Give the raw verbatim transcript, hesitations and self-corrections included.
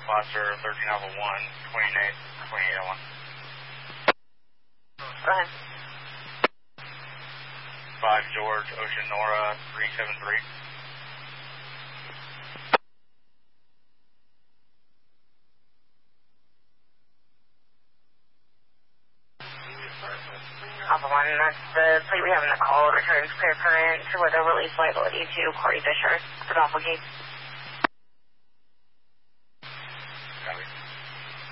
Foster, thirteen Alpha one, twenty-eight, twenty-eight oh one. Go ahead. five George, Ocean Nora, three seven three. Alpha one, that's the plate we have in the call. Returns clear current to weather release liability to Corey Fisher for Doppelgate.